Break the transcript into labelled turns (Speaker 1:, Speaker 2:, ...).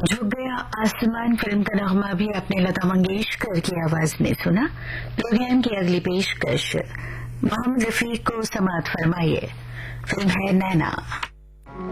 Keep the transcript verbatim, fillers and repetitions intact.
Speaker 1: झुक गया आसमान फिल्म का नगमा भी आपने लता मंगेशकर की आवाज में सुना। प्रोग्राम की अगली पेशकश मोहम्मद रफीक को समात फरमाइए। फिल्म है नैना।